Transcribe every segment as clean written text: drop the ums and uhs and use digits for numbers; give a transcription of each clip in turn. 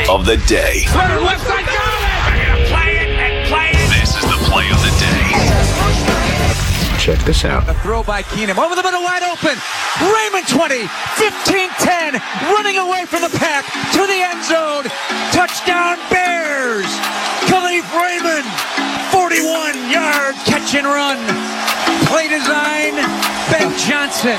of the day. Left side, got it! We're going to play it and play it. This is the play of the day. Check this out. A throw by Keenum. Over the middle, wide open. Raymond 20, 15-10. Running away from the pack to the end zone. Touchdown Bears. Khalif Raymond. 41-yard catch and run. Play design, Ben Johnson.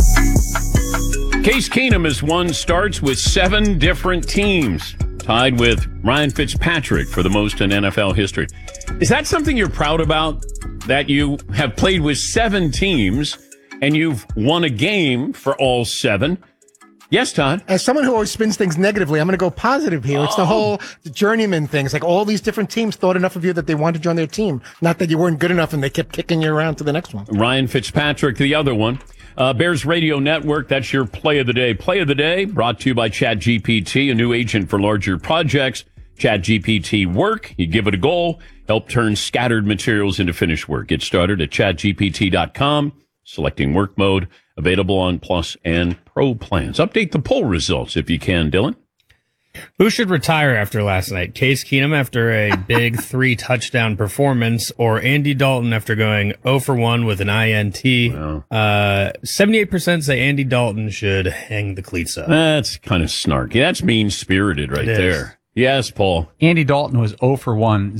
Case Keenum has won starts with 7 different teams, tied with Ryan Fitzpatrick for the most in NFL history. Is that something you're proud about, that you have played with 7 teams and you've won a game for all 7? Yes, Todd. As someone who always spins things negatively, I'm going to go positive here. It's the whole journeyman thing. It's like all these different teams thought enough of you that they wanted to join their team. Not that you weren't good enough and they kept kicking you around to the next one. Ryan Fitzpatrick, the other one. Bears Radio Network, that's your play of the day. Play of the day brought to you by ChatGPT, a new agent for larger projects. ChatGPT Work. You give it a goal, help turn scattered materials into finished work. Get started at chatgpt.com, selecting work mode, available on Plus and Pro plans. Update the poll results if you can, Dylan. Who should retire after last night? Case Keenum after a big 3-touchdown performance, or Andy Dalton after going 0 for 1 with an INT? Wow. 78% say Andy Dalton should hang the cleats up. That's kind of snarky. That's mean-spirited right there. Yes, Paul. Andy Dalton was 0 for 1.